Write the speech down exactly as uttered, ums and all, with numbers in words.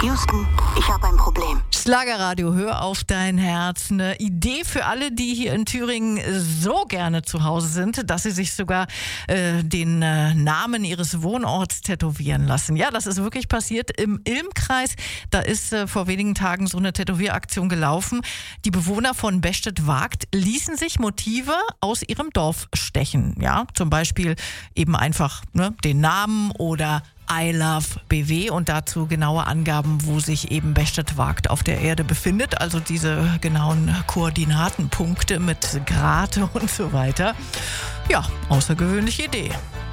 Houston, ich habe ein Problem. Schlagerradio, hör auf dein Herz. Eine Idee für alle, die hier in Thüringen so gerne zu Hause sind, dass sie sich sogar äh, den äh, Namen ihres Wohnorts tätowieren lassen. Ja, das ist wirklich passiert im Ilmkreis. Da ist äh, vor wenigen Tagen so eine Tätowieraktion gelaufen. Die Bewohner von Bestedt-Wagt ließen sich Motive aus ihrem Dorf stechen. Ja, zum Beispiel eben einfach ne, den Namen oder I love B W und dazu genaue Angaben, wo sich eben Bestedt-Wagt auf der Erde befindet. Also diese genauen Koordinatenpunkte mit Grad und so weiter. Ja, außergewöhnliche Idee.